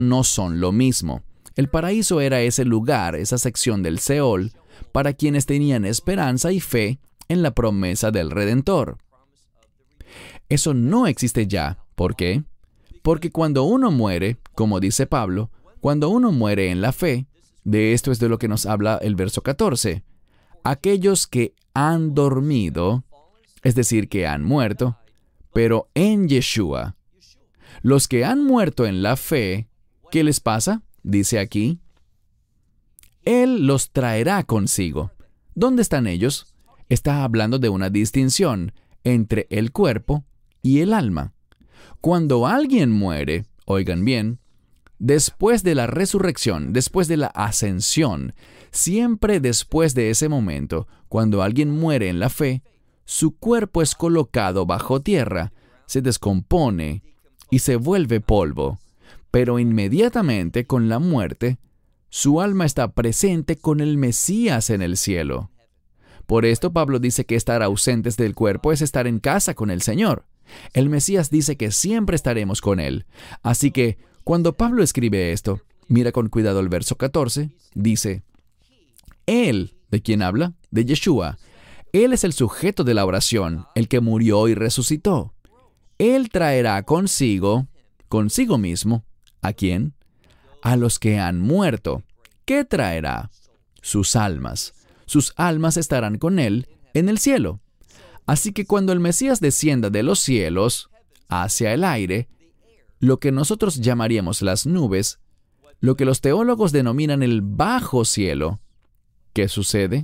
no son lo mismo. El paraíso era ese lugar, esa sección del Seol, para quienes tenían esperanza y fe en la promesa del Redentor. Eso no existe ya. ¿Por qué? Porque cuando uno muere, como dice Pablo, cuando uno muere en la fe, de esto es de lo que nos habla el verso 14. Aquellos que han dormido, es decir, que han muerto, pero en Yeshua. Los que han muerto en la fe, ¿qué les pasa? Dice aquí, Él los traerá consigo. ¿Dónde están ellos? Está hablando de una distinción entre el cuerpo y el alma. Cuando alguien muere, oigan bien, después de la resurrección, después de la ascensión, siempre después de ese momento, cuando alguien muere en la fe, su cuerpo es colocado bajo tierra, se descompone y se vuelve polvo. Pero inmediatamente con la muerte, su alma está presente con el Mesías en el cielo. Por esto Pablo dice que estar ausentes del cuerpo es estar en casa con el Señor. El Mesías dice que siempre estaremos con Él. Así que, cuando Pablo escribe esto, mira con cuidado el verso 14, dice, Él, ¿de quién habla? De Yeshua. Él es el sujeto de la oración, el que murió y resucitó. Él traerá consigo mismo, ¿a quién? A los que han muerto. ¿Qué traerá? Sus almas. Sus almas estarán con Él en el cielo. Así que cuando el Mesías descienda de los cielos hacia el aire, lo que nosotros llamaríamos las nubes, lo que los teólogos denominan el bajo cielo, ¿qué sucede?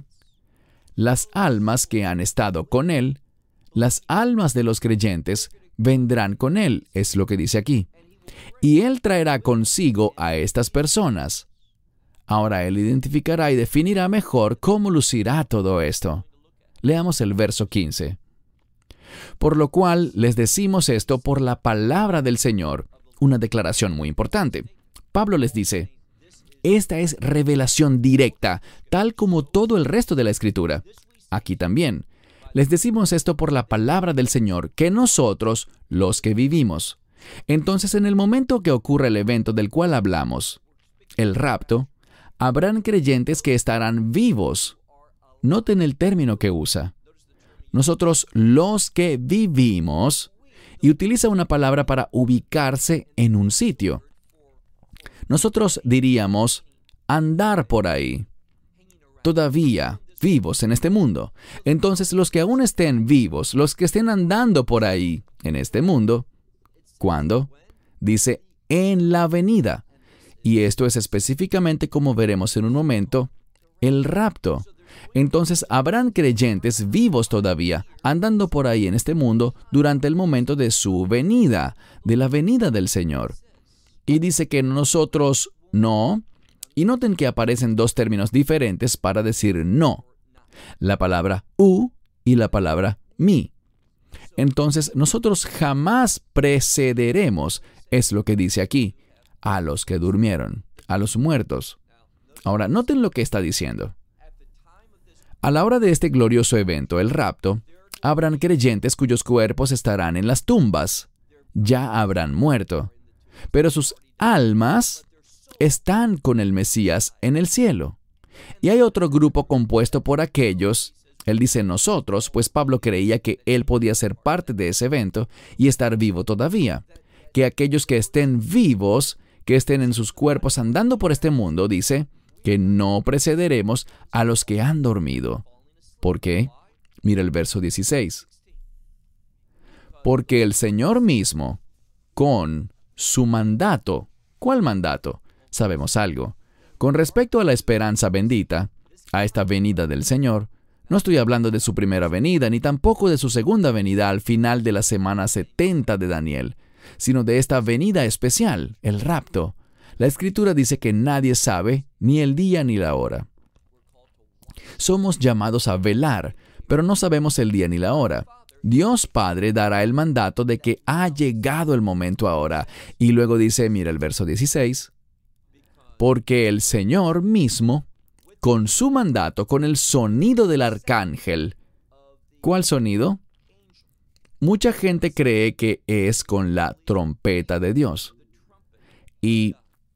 Las almas que han estado con Él, las almas de los creyentes, vendrán con Él, es lo que dice aquí. Y Él traerá consigo a estas personas. Ahora Él identificará y definirá mejor cómo lucirá todo esto. Leamos el verso 15. Por lo cual les decimos esto por la palabra del Señor, una declaración muy importante. Pablo les dice, esta es revelación directa, tal como todo el resto de la Escritura. Aquí también. Les decimos esto por la palabra del Señor, que nosotros, los que vivimos. Entonces, en el momento que ocurre el evento del cual hablamos, el rapto, habrán creyentes que estarán vivos. Noten el término que usa. Nosotros, los que vivimos, y utiliza una palabra para ubicarse en un sitio. Nosotros diríamos andar por ahí, todavía vivos en este mundo. Entonces, los que aún estén vivos, los que estén andando por ahí en este mundo, ¿cuándo? Dice, en la venida. Y esto es específicamente, como veremos en un momento, el rapto. Entonces, habrán creyentes vivos todavía, andando por ahí en este mundo durante el momento de su venida, de la venida del Señor. Y dice que nosotros no. Y noten que aparecen dos términos diferentes para decir no. La palabra u y la palabra mi. Entonces, nosotros jamás precederemos, es lo que dice aquí, a los que durmieron, a los muertos. Ahora, noten lo que está diciendo. A la hora de este glorioso evento, el rapto, habrán creyentes cuyos cuerpos estarán en las tumbas. Ya habrán muerto. Pero sus almas están con el Mesías en el cielo. Y hay otro grupo compuesto por aquellos, él dice nosotros, pues Pablo creía que él podía ser parte de ese evento y estar vivo todavía. Que aquellos que estén vivos, que estén en sus cuerpos andando por este mundo, dice que no precederemos a los que han dormido. ¿Por qué? Mira el verso 16. Porque el Señor mismo, con su mandato. ¿Cuál mandato? Sabemos algo. Con respecto a la esperanza bendita, a esta venida del Señor, no estoy hablando de su primera venida, ni tampoco de su segunda venida al final de la semana 70 de Daniel, sino de esta venida especial, el rapto. La Escritura dice que nadie sabe ni el día ni la hora. Somos llamados a velar, pero no sabemos el día ni la hora. Dios Padre dará el mandato de que ha llegado el momento ahora. Y luego dice, mira el verso 16, porque el Señor mismo, con su mandato, con el sonido del arcángel. ¿Cuál sonido? Mucha gente cree que es con la trompeta de Dios. Y